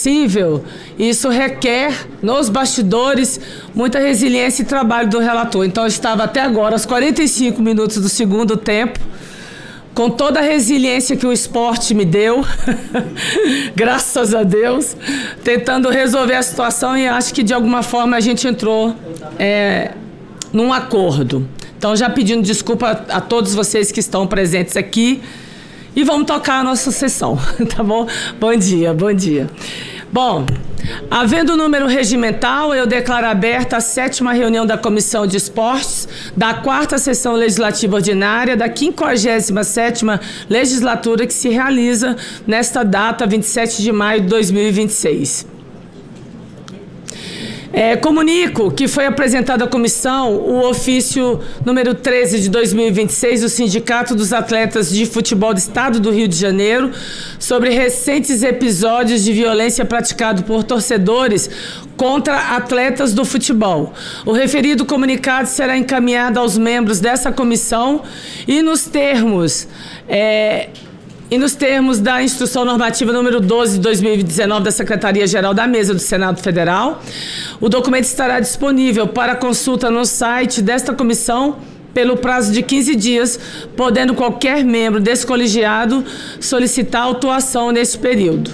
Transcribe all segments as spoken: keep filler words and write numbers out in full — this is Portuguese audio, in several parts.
possível, isso requer, nos bastidores, muita resiliência e trabalho do relator. Então, eu estava até agora, aos quarenta e cinco minutos do segundo tempo, com toda a resiliência que o esporte me deu, graças a Deus, tentando resolver a situação, e acho que, de alguma forma, a gente entrou é, num acordo. Então, já pedindo desculpa a, a todos vocês que estão presentes aqui, e vamos tocar a nossa sessão, tá bom? Bom dia, bom dia. Bom, havendo número regimental, eu declaro aberta a sétima reunião da Comissão de Esportes da quarta sessão legislativa ordinária da quinquagésima sétima legislatura, que se realiza nesta data, vinte e sete de maio de dois mil e vinte e seis. É, comunico que foi apresentado à comissão o ofício número treze de dois mil e vinte e seis do Sindicato dos Atletas de Futebol do Estado do Rio de Janeiro sobre recentes episódios de violência praticado por torcedores contra atletas do futebol. O referido comunicado será encaminhado aos membros dessa comissão e nos termos... É, E nos termos da Instrução Normativa número doze de dois mil e dezenove da Secretaria-Geral da Mesa do Senado Federal, o documento estará disponível para consulta no site desta comissão pelo prazo de quinze dias, podendo qualquer membro desse colegiado solicitar autuação nesse período.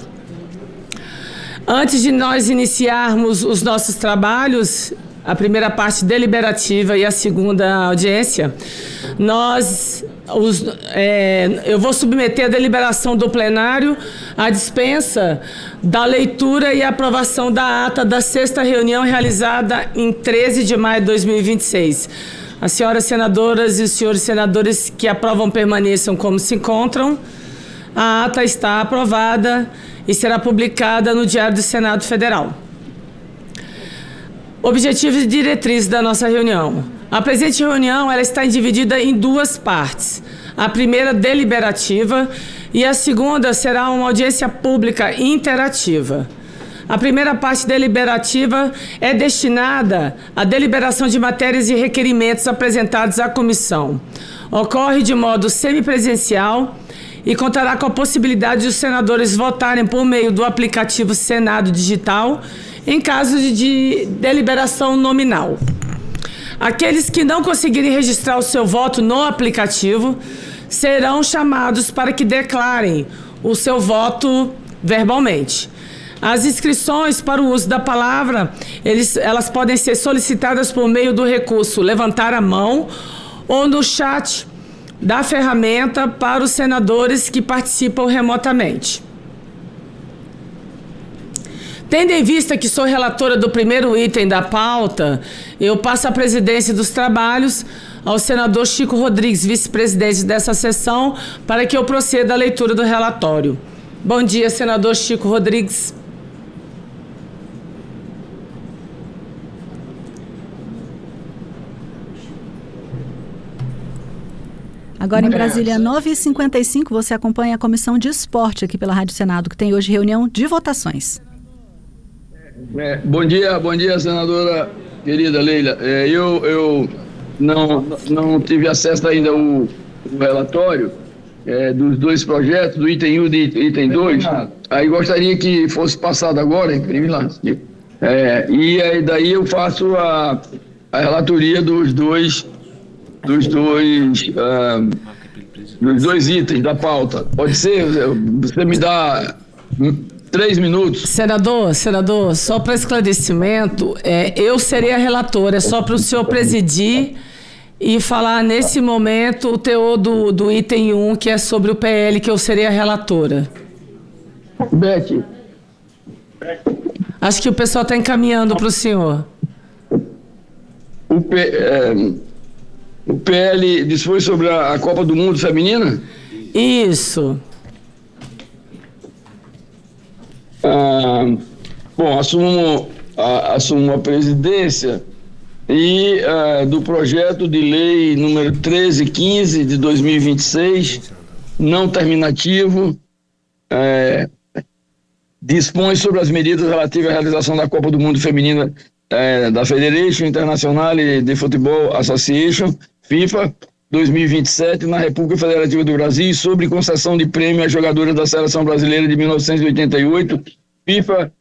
Antes de nós iniciarmos os nossos trabalhos, a primeira parte deliberativa e a segunda audiência, nós... Os, é, eu vou submeter a deliberação do plenário à dispensa da leitura e aprovação da ata da sexta reunião realizada em treze de maio de dois mil e vinte e seis. As senhoras senadoras e os senhores senadores que aprovam permaneçam como se encontram. A ata está aprovada e será publicada no Diário do Senado Federal. Objetivos e diretrizes da nossa reunião. A presente reunião ela está dividida em duas partes. A primeira, deliberativa, e a segunda será uma audiência pública interativa. A primeira parte deliberativa é destinada à deliberação de matérias e requerimentos apresentados à comissão. Ocorre de modo semipresencial e contará com a possibilidade dos senadores votarem por meio do aplicativo Senado Digital em caso de, de deliberação nominal. Aqueles que não conseguirem registrar o seu voto no aplicativo serão chamados para que declarem o seu voto verbalmente. As inscrições para o uso da palavra, eles, elas podem ser solicitadas por meio do recurso levantar a mão ou no chat da ferramenta para os senadores que participam remotamente. Tendo em vista que sou relatora do primeiro item da pauta, eu passo a presidência dos trabalhos ao senador Chico Rodrigues, vice-presidente dessa sessão, para que eu proceda à leitura do relatório. Bom dia, senador Chico Rodrigues. Agora em Brasília, nove e cinquenta e cinco, você acompanha a Comissão de Esporte aqui pela Rádio Senado, que tem hoje reunião de votações. É, bom dia, bom dia, senadora querida Leila. É, eu eu não, não tive acesso ainda ao, ao relatório é, dos dois projetos, do item um e do item dois. Aí gostaria que fosse passado agora, imprime lá. É, e aí daí eu faço a, a relatoria dos dois, dos dois, uh, dos dois itens da pauta. Pode ser? Você me dá três minutos. Senador, senador, só para esclarecimento, é, eu serei a relatora, é só para o senhor presidir e falar nesse momento o teor do, do item um, que é sobre o P L, que eu serei a relatora. Beth. Acho que o pessoal está encaminhando para o senhor. O, P, é, o P L dispôs sobre a, a Copa do Mundo Feminina? Isso. Ah, bom, assumo a, assumo a presidência e ah, do projeto de lei número treze quinze de dois mil e vinte e seis, não terminativo, é, dispõe sobre as medidas relativas à realização da Copa do Mundo Feminina é, da Federation Internationale de Football Association, FIFA, dois mil e vinte e sete, na República Federativa do Brasil, e sobre concessão de prêmio a jogadoras da Seleção Brasileira de mil novecentos e oitenta e oito, FIFA